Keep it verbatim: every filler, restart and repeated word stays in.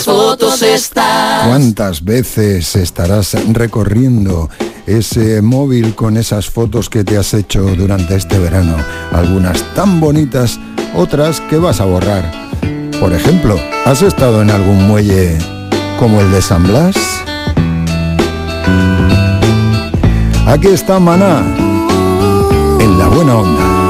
Fotos estás. ¿Cuántas veces estarás recorriendo ese móvil con esas fotos que te has hecho durante este verano? Algunas tan bonitas, otras que vas a borrar. Por ejemplo, ¿has estado en algún muelle como el de San Blas? Aquí está Maná, en La Buena Onda.